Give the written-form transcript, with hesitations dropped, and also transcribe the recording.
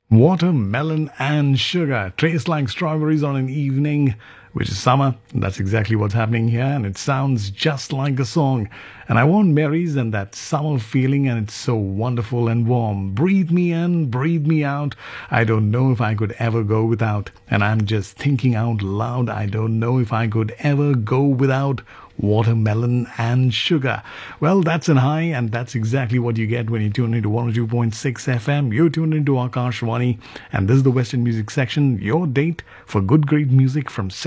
Watermelon and sugar taste like strawberries on an evening, which is summer. That's exactly what's happening here, and it sounds just like a song. And I want Mary's and that summer feeling, and it's so wonderful and warm. Breathe me in, breathe me out. I don't know if I could ever go without. And I'm just thinking out loud, I don't know if I could ever go without watermelon and sugar. Well, that's an high, and that's exactly what you get when you tune into 102.6 FM. You're tuned into Akashvani, and this is the Western Music Section, your date for good, great music from